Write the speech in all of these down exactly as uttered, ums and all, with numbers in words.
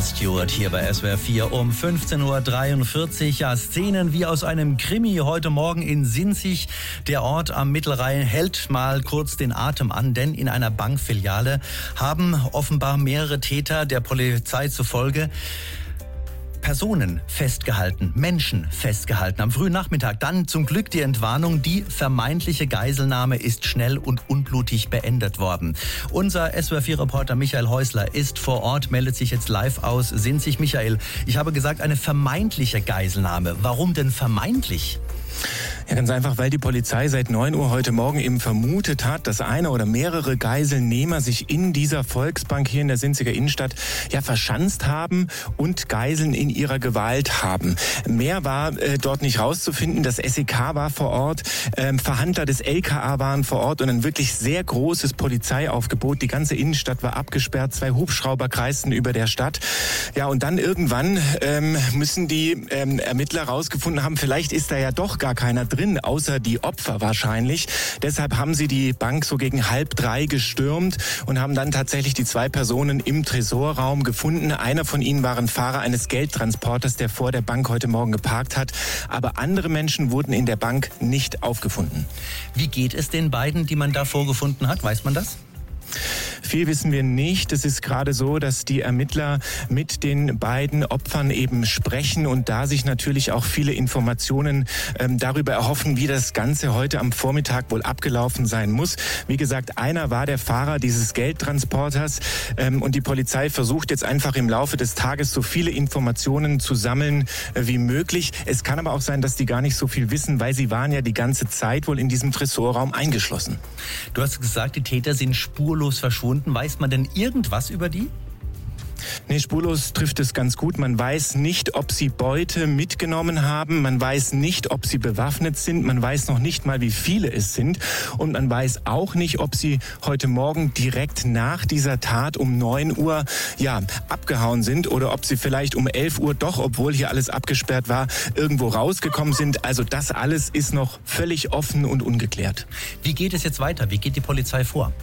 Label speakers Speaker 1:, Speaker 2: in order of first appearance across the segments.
Speaker 1: Michael Stewart hier bei S W R vier um fünfzehn Uhr dreiundvierzig. Ja, Szenen wie aus einem Krimi heute Morgen in Sinzig. Der Ort am Mittelrhein hält mal kurz den Atem an, denn in einer Bankfiliale haben offenbar mehrere Täter der Polizei zufolge Personen festgehalten, Menschen festgehalten. Am frühen Nachmittag dann zum Glück die Entwarnung, die vermeintliche Geiselnahme ist schnell und unblutig beendet worden. Unser S W R vier Reporter Michael Häusler ist vor Ort, meldet sich jetzt live aus Sinzig. Michael, ich habe gesagt, eine vermeintliche Geiselnahme. Warum denn vermeintlich?
Speaker 2: Ja, ganz einfach, weil die Polizei seit neun Uhr heute Morgen eben vermutet hat, dass eine oder mehrere Geiselnehmer sich in dieser Volksbank hier in der Sinziger Innenstadt ja verschanzt haben und Geiseln in ihrer Gewalt haben. Mehr war äh, dort nicht rauszufinden. Das S E K war vor Ort, ähm, Verhandler des L K A waren vor Ort und ein wirklich sehr großes Polizeiaufgebot. Die ganze Innenstadt war abgesperrt, zwei Hubschrauber kreisten über der Stadt. Ja, und dann irgendwann ähm, müssen die ähm, Ermittler rausgefunden haben, vielleicht ist da ja doch gar keiner drin, außer die Opfer wahrscheinlich. Deshalb haben sie die Bank so gegen halb drei gestürmt und haben dann tatsächlich die zwei Personen im Tresorraum gefunden. Einer von ihnen war ein Fahrer eines Geldtransporters, der vor der Bank heute Morgen geparkt hat. Aber andere Menschen wurden in der Bank nicht aufgefunden.
Speaker 1: Wie geht es den beiden, die man da vorgefunden hat? Weiß man das?
Speaker 2: Viel wissen wir nicht. Es ist gerade so, dass die Ermittler mit den beiden Opfern eben sprechen und da sich natürlich auch viele Informationen ähm, darüber erhoffen, wie das Ganze heute am Vormittag wohl abgelaufen sein muss. Wie gesagt, einer war der Fahrer dieses Geldtransporters ähm, und die Polizei versucht jetzt einfach im Laufe des Tages so viele Informationen zu sammeln äh, wie möglich. Es kann aber auch sein, dass die gar nicht so viel wissen, weil sie waren ja die ganze Zeit wohl in diesem Tresorraum eingeschlossen.
Speaker 1: Du hast gesagt, die Täter sind spurlos verschwunden. Weiß man denn irgendwas über die?
Speaker 2: Nee, spurlos trifft es ganz gut. Man weiß nicht, ob sie Beute mitgenommen haben. Man weiß nicht, ob sie bewaffnet sind. Man weiß noch nicht mal, wie viele es sind. Und man weiß auch nicht, ob sie heute Morgen direkt nach dieser Tat um neun Uhr ja, abgehauen sind oder ob sie vielleicht um elf Uhr doch, obwohl hier alles abgesperrt war, irgendwo rausgekommen sind. Also das alles ist noch völlig offen und ungeklärt.
Speaker 1: Wie geht es jetzt weiter? Wie geht die Polizei vor?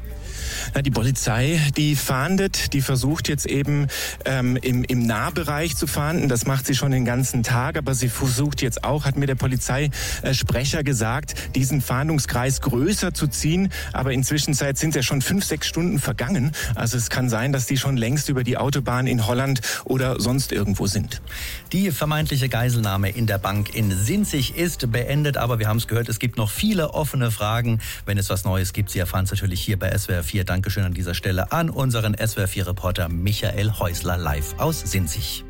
Speaker 2: Na, die Polizei, die fahndet, die versucht jetzt eben ähm, im, im Nahbereich zu fahnden. Das macht sie schon den ganzen Tag, aber sie versucht jetzt auch, hat mir der Polizeisprecher gesagt, diesen Fahndungskreis größer zu ziehen. Aber inzwischen sind ja schon fünf, sechs Stunden vergangen. Also es kann sein, dass die schon längst über die Autobahn in Holland oder sonst irgendwo sind.
Speaker 1: Die vermeintliche Geiselnahme in der Bank in Sinzig ist beendet, aber wir haben es gehört, es gibt noch viele offene Fragen. Wenn es was Neues gibt, Sie erfahren es natürlich hier bei S W R vier. Dankeschön an dieser Stelle an unseren S W R vier Reporter Michael Häusler live aus Sinzig.